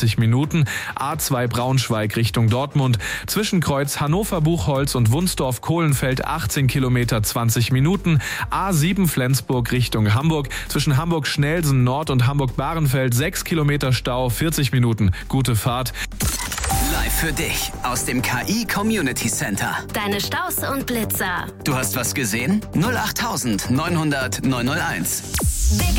Minuten. A2 Braunschweig Richtung Dortmund. Zwischen Kreuz Hannover-Buchholz und Wunsdorf-Kohlenfeld 18 Kilometer 20 Minuten. A7 Flensburg Richtung Hamburg. Zwischen Hamburg-Schnelsen Nord und Hamburg-Bahrenfeld 6 Kilometer Stau, 40 Minuten. Gute Fahrt. Live für dich aus dem KI Community Center. Deine Staus und Blitzer. Du hast was gesehen? 08900 901.